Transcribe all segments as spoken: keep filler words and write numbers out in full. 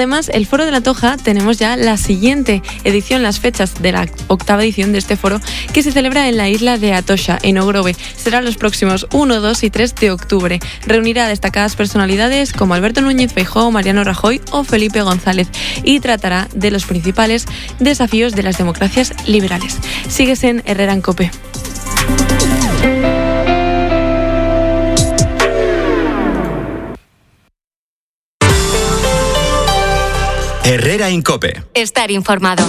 Además, el Foro de la Toja, tenemos ya la siguiente edición, las fechas de la octava edición de este foro, que se celebra en la isla de Atocha, en Ogrove. Serán los próximos uno, dos y tres de octubre. Reunirá a destacadas personalidades como Alberto Núñez Feijóo, Mariano Rajoy o Felipe González y tratará de los principales desafíos de las democracias liberales. Sigues en Herrera en COPE. Herrera en COPE. Estar informado.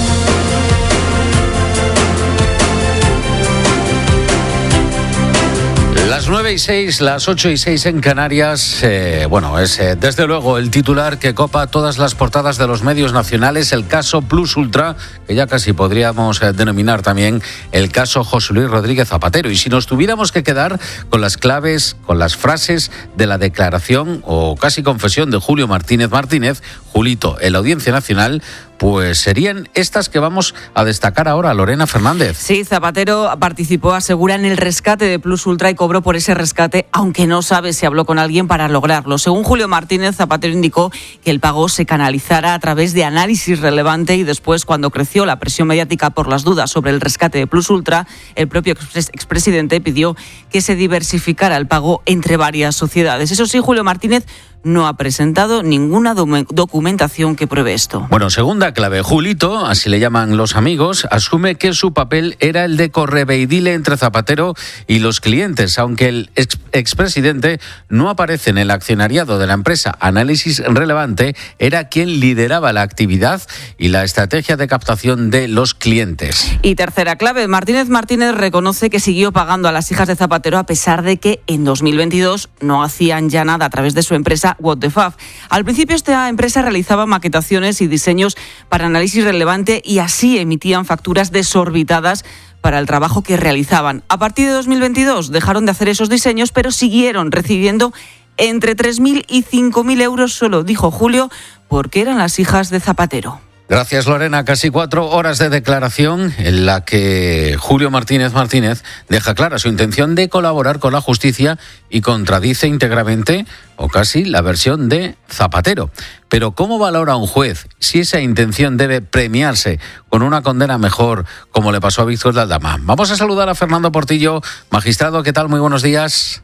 Las nueve y seis, las ocho y seis en Canarias. Eh, bueno, es eh, desde luego el titular que copa todas las portadas de los medios nacionales, el caso Plus Ultra, que ya casi podríamos eh, denominar también el caso José Luis Rodríguez Zapatero. Y si nos tuviéramos que quedar con las claves, con las frases de la declaración o casi confesión de Julio Martínez Martínez, Julito, en la Audiencia Nacional, pues serían estas que vamos a destacar ahora, Lorena Fernández. Sí, Zapatero participó, asegura, en el rescate de Plus Ultra y cobró por ese rescate, aunque no sabe si habló con alguien para lograrlo. Según Julio Martínez, Zapatero indicó que el pago se canalizará a través de análisis relevante y después, cuando creció la presión mediática por las dudas sobre el rescate de Plus Ultra, el propio expresidente pidió que se diversificara el pago entre varias sociedades. Eso sí, Julio Martínez no ha presentado ninguna documentación que pruebe esto. Bueno, segunda clave. Julito, así le llaman los amigos, asume que su papel era el de correveidile entre Zapatero y los clientes, aunque el ex expresidente no aparece en el accionariado de la empresa Análisis Relevante, era quien lideraba la actividad y la estrategia de captación de los clientes. Y tercera clave. Martínez Martínez reconoce que siguió pagando a las hijas de Zapatero a pesar de que en dos mil veintidós no hacían ya nada a través de su empresa What the Fab. Al principio esta empresa realizaba maquetaciones y diseños para Análisis Relevante y así emitían facturas desorbitadas para el trabajo que realizaban. A partir de dos mil veintidós dejaron de hacer esos diseños, pero siguieron recibiendo entre tres mil y cinco mil euros solo, dijo Julio, porque eran las hijas de Zapatero. Gracias, Lorena. Casi cuatro horas de declaración en la que Julio Martínez Martínez deja clara su intención de colaborar con la justicia y contradice íntegramente o casi la versión de Zapatero. Pero ¿cómo valora un juez si esa intención debe premiarse con una condena mejor, como le pasó a Víctor de Aldama? Vamos a saludar a Fernando Portillo. Magistrado, ¿qué tal? Muy buenos días.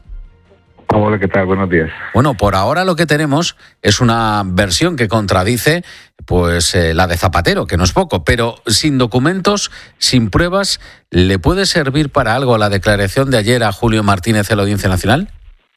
Hola, ¿qué tal? Buenos días. Bueno, por ahora lo que tenemos es una versión que contradice pues eh, la de Zapatero, que no es poco, pero sin documentos, sin pruebas, ¿le puede servir para algo la declaración de ayer a Julio Martínez en la Audiencia Nacional?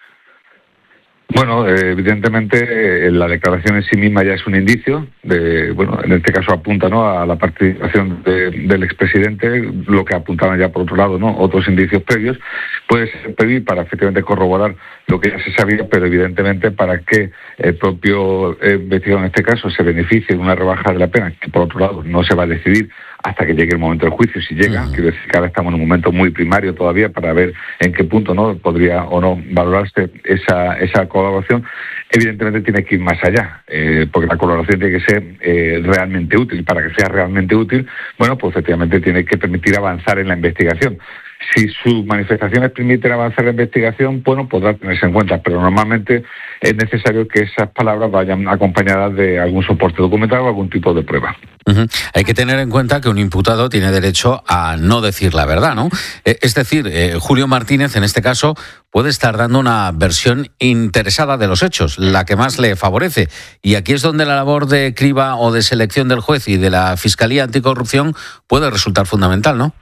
Bueno, eh, evidentemente eh, la declaración en sí misma ya es un indicio, de, bueno, en este caso apunta, ¿no?, a la participación de, del expresidente, lo que apuntaban ya por otro lado, ¿no?, otros indicios previos. Puede pedir para efectivamente corroborar lo que ya se sabía, pero evidentemente para que el propio eh, investigado en este caso se beneficie de una rebaja de la pena, que por otro lado no se va a decidir hasta que llegue el momento del juicio, si llega. Uh-huh. Quiero decir que ahora estamos en un momento muy primario todavía para ver en qué punto no podría o no valorarse esa esa colaboración. Evidentemente tiene que ir más allá, eh, porque la colaboración tiene que ser eh, realmente útil. Para que sea realmente útil, bueno, pues efectivamente tiene que permitir avanzar en la investigación. Si sus manifestaciones permiten avanzar la investigación, bueno, podrá tenerse en cuenta, pero normalmente es necesario que esas palabras vayan acompañadas de algún soporte documental o algún tipo de prueba. Uh-huh. Hay que tener en cuenta que un imputado tiene derecho a no decir la verdad, ¿no? Eh, es decir, eh, Julio Martínez, en este caso, puede estar dando una versión interesada de los hechos, la que más le favorece. Y aquí es donde la labor de criba o de selección del juez y de la Fiscalía Anticorrupción puede resultar fundamental, ¿no?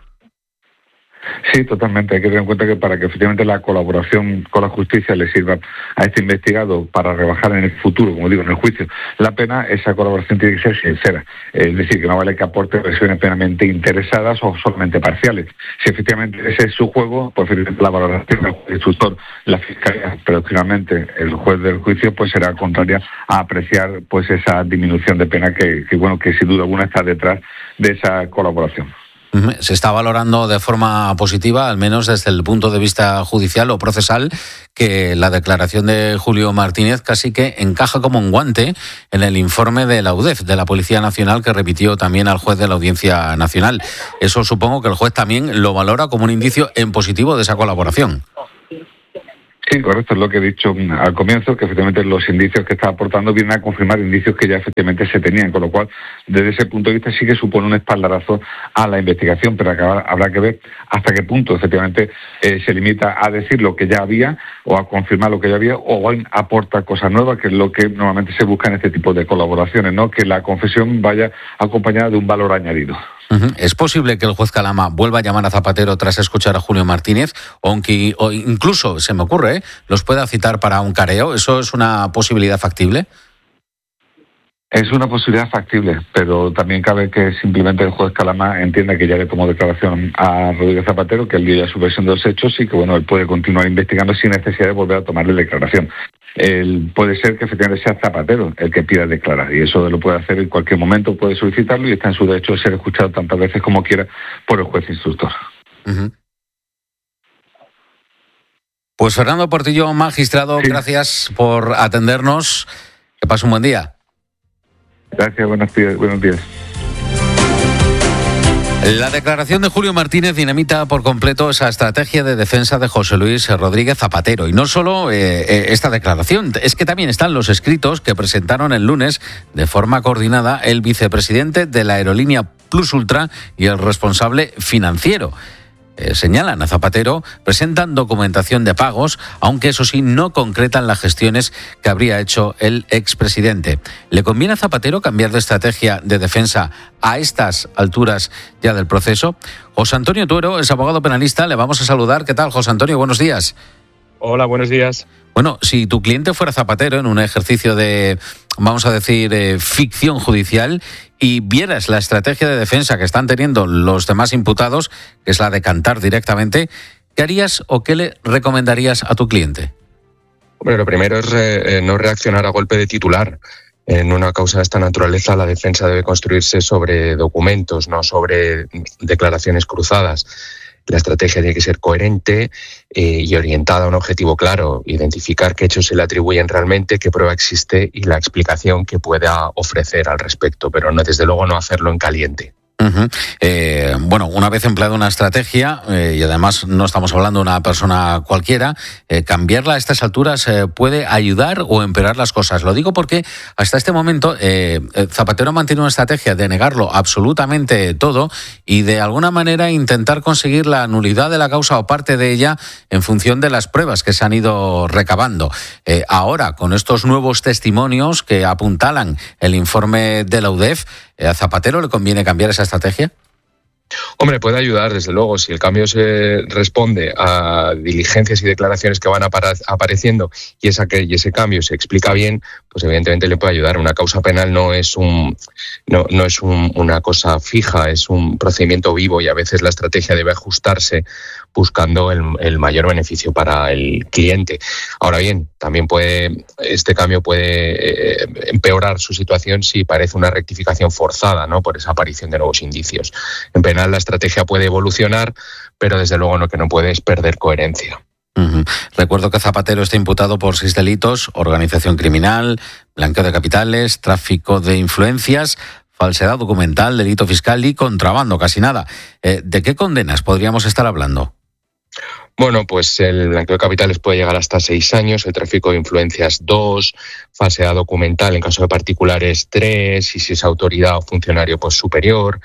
Sí, totalmente. Hay que tener en cuenta que para que efectivamente la colaboración con la justicia le sirva a este investigado para rebajar en el futuro, como digo, en el juicio, la pena, esa colaboración tiene que ser sincera. Es decir, que no vale que aporte versiones plenamente interesadas o solamente parciales. Si efectivamente ese es su juego, pues la valoración del juez instructor, la fiscalía, pero finalmente el juez del juicio, pues será contraria a apreciar pues esa disminución de pena que, que bueno, que sin duda alguna está detrás de esa colaboración. Se está valorando de forma positiva, al menos desde el punto de vista judicial o procesal, que la declaración de Julio Martínez casi que encaja como un guante en el informe de la U D E F, de la Policía Nacional, que repitió también al juez de la Audiencia Nacional. Eso supongo que el juez también lo valora como un indicio en positivo de esa colaboración. Sí, correcto, es lo que he dicho al comienzo, que efectivamente los indicios que está aportando vienen a confirmar indicios que ya efectivamente se tenían, con lo cual, desde ese punto de vista sí que supone un espaldarazo a la investigación, pero habrá que ver hasta qué punto efectivamente eh, se limita a decir lo que ya había o a confirmar lo que ya había, o aporta cosas nuevas, que es lo que normalmente se busca en este tipo de colaboraciones, ¿no? Que la confesión vaya acompañada de un valor añadido. Uh-huh. ¿Es posible que el juez Calama vuelva a llamar a Zapatero tras escuchar a Julio Martínez? O, aunque, o incluso, se me ocurre, ¿eh? los pueda citar para un careo. ¿Eso es una posibilidad factible? Es una posibilidad factible, pero también cabe que simplemente el juez Calama entienda que ya le tomó declaración a Rodríguez Zapatero, que él dio ya su versión de los hechos y que bueno, él puede continuar investigando sin necesidad de volver a tomarle declaración. Él puede ser que efectivamente sea Zapatero el que pida declarar, y eso lo puede hacer en cualquier momento, puede solicitarlo y está en su derecho de ser escuchado tantas veces como quiera por el juez instructor. Uh-huh. Pues Fernando Portillo, magistrado, sí. Gracias por atendernos. Que pase un buen día. Gracias, buenos días. Buenos días. La declaración de Julio Martínez dinamita por completo esa estrategia de defensa de José Luis Rodríguez Zapatero. Y no solo eh, esta declaración, es que también están los escritos que presentaron el lunes de forma coordinada el vicepresidente de la aerolínea Plus Ultra y el responsable financiero. Eh, señalan a Zapatero, presentan documentación de pagos, aunque eso sí no concretan las gestiones que habría hecho el expresidente. ¿Le conviene a Zapatero cambiar de estrategia de defensa a estas alturas ya del proceso? José Antonio Tuero es abogado penalista, le vamos a saludar. ¿Qué tal, José Antonio? Buenos días. Hola, buenos días. Bueno, si tu cliente fuera Zapatero en un ejercicio de, vamos a decir, eh, ficción judicial, y vieras la estrategia de defensa que están teniendo los demás imputados, que es la de cantar directamente, ¿qué harías o qué le recomendarías a tu cliente? Bueno, lo primero es eh, no reaccionar a golpe de titular. En una causa de esta naturaleza, la defensa debe construirse sobre documentos, no sobre declaraciones cruzadas. La estrategia tiene que ser coherente eh, y orientada a un objetivo claro, identificar qué hechos se le atribuyen realmente, qué prueba existe y la explicación que pueda ofrecer al respecto, pero no, desde luego no hacerlo en caliente. Uh-huh. Eh, bueno, una vez empleada una estrategia, eh, y además no estamos hablando de una persona cualquiera, eh, cambiarla a estas alturas eh, puede ayudar o empeorar las cosas. Lo digo porque hasta este momento eh, Zapatero ha mantenido una estrategia de negarlo absolutamente todo y de alguna manera intentar conseguir la nulidad de la causa o parte de ella en función de las pruebas que se han ido recabando. Eh, ahora, con estos nuevos testimonios que apuntalan el informe de la U D E F, ¿a Zapatero le conviene cambiar esa estrategia? Hombre, puede ayudar, desde luego, si el cambio se responde a diligencias y declaraciones que van apara- apareciendo y, esa que, y ese cambio se explica bien, pues evidentemente le puede ayudar. Una causa penal no es un no, no es un, una cosa fija, es un procedimiento vivo y a veces la estrategia debe ajustarse buscando el, el mayor beneficio para el cliente. Ahora bien, también puede este cambio puede eh, empeorar su situación si parece una rectificación forzada, ¿no?, por esa aparición de nuevos indicios. En penal la estrategia puede evolucionar, pero desde luego lo que no puede es perder coherencia. Uh-huh. Recuerdo que Zapatero está imputado por seis delitos: organización criminal, blanqueo de capitales, tráfico de influencias, falsedad documental, delito fiscal y contrabando, casi nada. Eh, ¿De qué condenas podríamos estar hablando? Bueno, pues el blanqueo de capitales puede llegar hasta seis años, el tráfico de influencias dos, falsedad documental en caso de particulares tres, y si es autoridad o funcionario pues superior,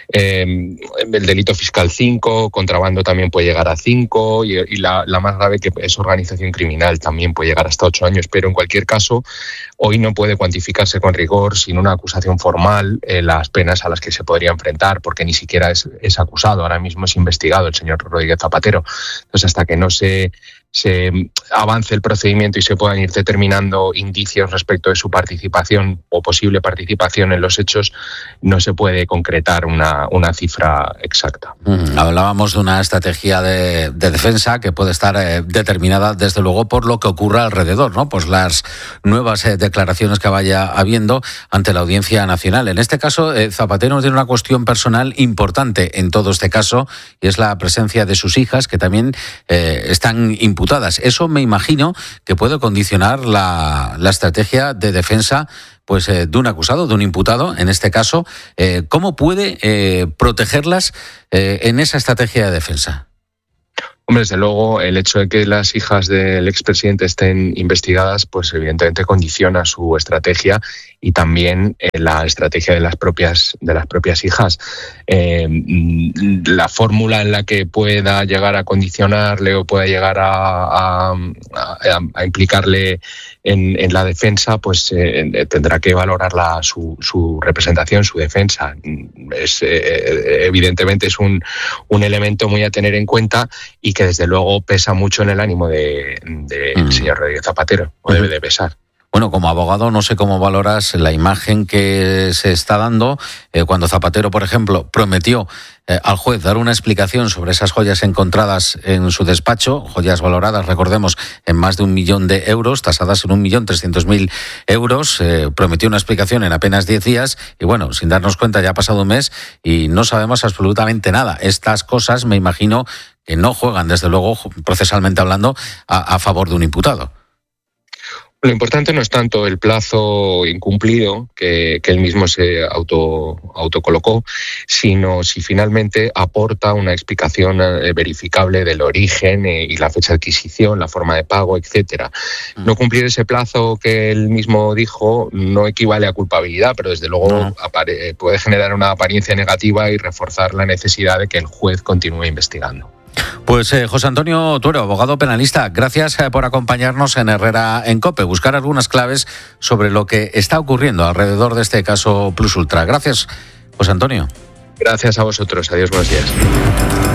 eh, el delito fiscal cinco, contrabando también puede llegar a cinco y, y la, la más grave, que es organización criminal, también puede llegar hasta ocho años, pero en cualquier caso hoy no puede cuantificarse con rigor sin una acusación formal eh, las penas a las que se podría enfrentar, porque ni siquiera es, es acusado, ahora mismo es investigado el señor Rodríguez Zapatero. Entonces, hasta que no se, se avance el procedimiento y se puedan ir determinando indicios respecto de su participación o posible participación en los hechos, no se puede concretar una, una cifra exacta. Mm, hablábamos de una estrategia de, de defensa que puede estar eh, determinada, desde luego, por lo que ocurra alrededor, ¿no? Pues las nuevas eh, declaraciones que vaya habiendo ante la Audiencia Nacional. En este caso, eh, Zapatero tiene una cuestión personal importante en todo este caso, y es la presencia de sus hijas, que también eh, están imputadas. Eso me imagino que puede condicionar la, la estrategia de defensa pues eh, de un acusado, de un imputado, en este caso. Eh, ¿Cómo puede eh, protegerlas eh, en esa estrategia de defensa? Hombre, desde luego, el hecho de que las hijas del expresidente estén investigadas, pues evidentemente condiciona su estrategia y también eh, la estrategia de las propias de las propias hijas. Eh, la fórmula en la que pueda llegar a condicionarle o pueda llegar a, a, a, a implicarle en, en la defensa, pues eh, tendrá que valorarla su, su representación, su defensa. Es, eh, evidentemente es un, un elemento muy a tener en cuenta y que desde luego pesa mucho en el ánimo del de, de mm. señor Rodríguez Zapatero, o uh-huh. debe de pesar. Bueno, como abogado, no sé cómo valoras la imagen que se está dando eh, cuando Zapatero, por ejemplo, prometió eh, al juez dar una explicación sobre esas joyas encontradas en su despacho, joyas valoradas, recordemos, en más de un millón de euros, tasadas en un millón trescientos mil euros. Eh, prometió una explicación en apenas diez días y, bueno, sin darnos cuenta ya ha pasado un mes y no sabemos absolutamente nada. Estas cosas, me imagino, que no juegan, desde luego, procesalmente hablando, a, a favor de un imputado. Lo importante no es tanto el plazo incumplido que, que él mismo se auto autocolocó, sino si finalmente aporta una explicación verificable del origen y la fecha de adquisición, la forma de pago, etcétera. No cumplir ese plazo que él mismo dijo no equivale a culpabilidad, pero desde luego no. puede generar una apariencia negativa y reforzar la necesidad de que el juez continúe investigando. Pues eh, José Antonio Tuero, abogado penalista, gracias eh, por acompañarnos en Herrera en COPE, buscar algunas claves sobre lo que está ocurriendo alrededor de este caso Plus Ultra. Gracias, José Antonio. Gracias a vosotros. Adiós, buenos días.